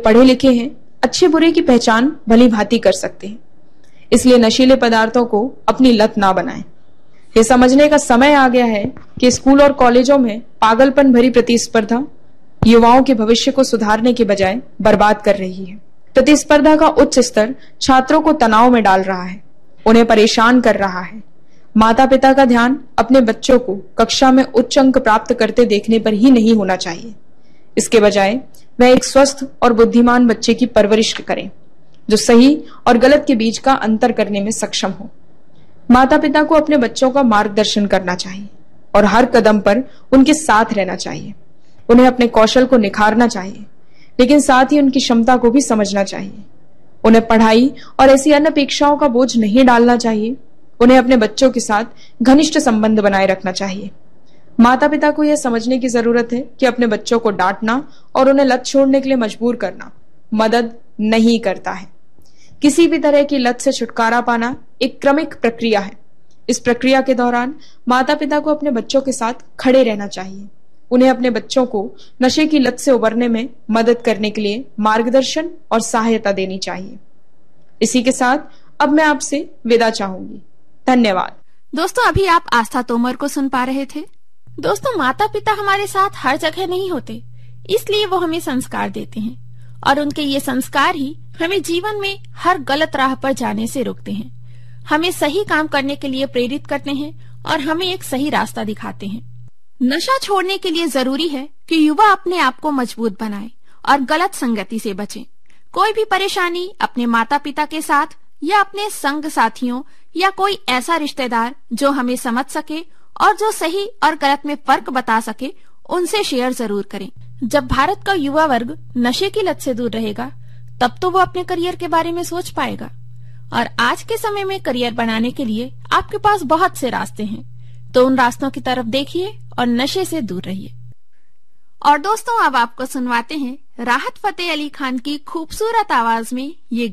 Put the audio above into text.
पढ़े लिखे हैं अच्छे बुरे की पहचान भली भांति कर सकते हैं। इसलिए नशीले पदार्थों को अपनी लत ना बनाएं। ये समझने का समय आ गया है कि स्कूल और कॉलेजों में पागलपन भरी प्रतिस्पर्धा युवाओं के भविष्य को सुधारने के बजाय बर्बाद कर रही है। प्रतिस्पर्धा का उच्च स्तर छात्रों को तनाव में डाल रहा है, उन्हें परेशान कर रहा है। माता पिता का ध्यान अपने बच्चों को कक्षा में उच्च अंक प्राप्त करते देखने पर ही नहीं होना चाहिए। इसके बजाय वह एक स्वस्थ और बुद्धिमान बच्चे की परवरिश करें जो सही और गलत के बीच का अंतर करने में सक्षम हो। माता पिता को अपने बच्चों का मार्गदर्शन करना चाहिए और हर कदम पर उनके साथ रहना चाहिए। उन्हें अपने कौशल को निखारना चाहिए, लेकिन साथ ही उनकी क्षमता को भी समझना चाहिए। उन्हें पढ़ाई और ऐसी अन्य अपेक्षाओं का बोझ नहीं डालना चाहिए। उन्हें अपने बच्चों के साथ घनिष्ठ संबंध बनाए रखना चाहिए। माता पिता को यह समझने की जरूरत है कि अपने बच्चों को डांटना और उन्हें लत छोड़ने के लिए मजबूर करना मदद नहीं करता है। किसी भी तरह की लत से छुटकारा पाना एक क्रमिक प्रक्रिया है। इस प्रक्रिया के दौरान माता पिता को अपने बच्चों के साथ खड़े रहना चाहिए। उन्हें अपने बच्चों को नशे की लत से उबरने में मदद करने के लिए मार्गदर्शन और सहायता देनी चाहिए। इसी के साथ अब मैं आपसे विदा चाहूंगी। धन्यवाद। दोस्तों, अभी आप आस्था तोमर को सुन पा रहे थे। दोस्तों, माता पिता हमारे साथ हर जगह नहीं होते, इसलिए वो हमें संस्कार देते हैं और उनके ये संस्कार ही हमें जीवन में हर गलत राह पर जाने से रोकते हैं, हमें सही काम करने के लिए प्रेरित करते हैं और हमें एक सही रास्ता दिखाते हैं। नशा छोड़ने के लिए जरूरी है कि युवा अपने आप को मजबूत बनाए और गलत संगति से बचें। कोई भी परेशानी अपने माता पिता के साथ या अपने संग साथियों या कोई ऐसा रिश्तेदार जो हमें समझ सके और जो सही और गलत में फर्क बता सके, उनसे शेयर जरूर करें। जब भारत का युवा वर्ग नशे की लत से दूर रहेगा, तब तो वो अपने करियर के बारे में सोच पाएगा। और आज के समय में करियर बनाने के लिए आपके पास बहुत से रास्ते हैं, तो उन रास्तों की तरफ देखिए और नशे से दूर रहिए। और दोस्तों, अब आपको सुनवाते हैं राहत फतेह अली खान की खूबसूरत आवाज में ये